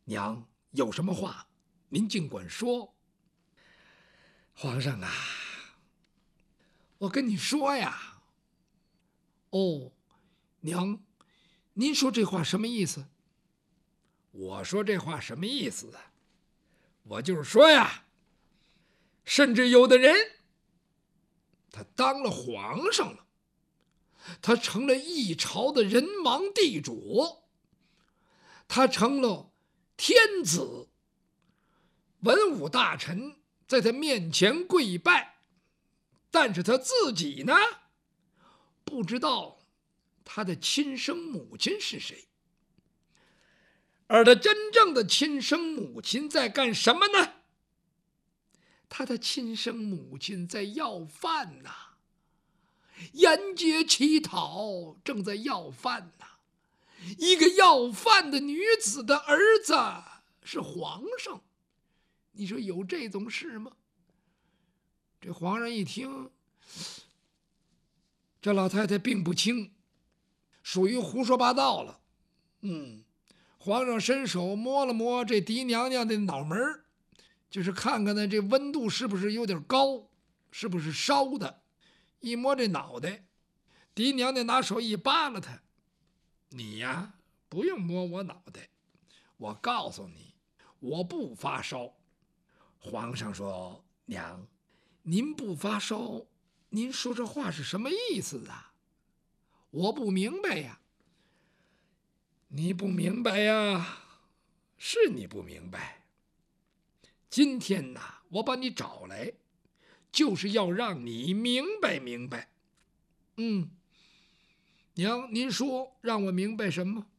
娘有什么话，您尽管说。皇上啊，我跟你说呀。哦，娘，您说这话什么意思？我说这话什么意思啊？我就是说呀，甚至有的人，他当了皇上了，他成了一朝的人王地主，他成了天子，文武大臣在他面前跪拜，但是他自己呢，不知道他的亲生母亲是谁，而他真正的亲生母亲在干什么呢？他的亲生母亲在要饭呐，沿街乞讨，正在要饭呐。一个要饭的女子的儿子是皇上，你说有这种事吗？这皇上一听，这老太太病不轻，属于胡说八道了。皇上伸手摸了摸这嫡娘娘的脑门，就是看看呢这温度是不是有点高，是不是烧的。一摸这脑袋，嫡娘娘拿手一扒拉他，你呀不用摸我脑袋，我告诉你，我不发烧。皇上说：娘，您不发烧，您说这话是什么意思啊？我不明白呀。你不明白呀？是你不明白。今天呐，我把你找来，就是要让你明白明白。娘，您说让我明白什么？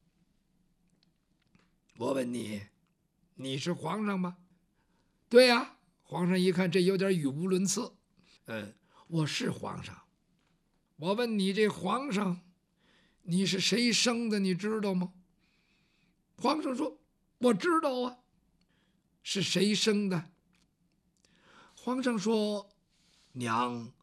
我问你，你是皇上吗？对呀。皇上一看这有点语无伦次。我是皇上。我问你，这皇上你是谁生的，你知道吗？皇上说：我知道啊。是谁生的？皇上说：娘，